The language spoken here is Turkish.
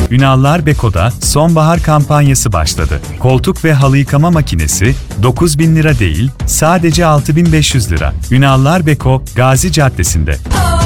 Ünallar Beko'da sonbahar kampanyası başladı. Koltuk ve halı yıkama makinesi 9.000 lira değil, sadece 6.500 lira. Ünallar Beko, Gazi Caddesi'nde.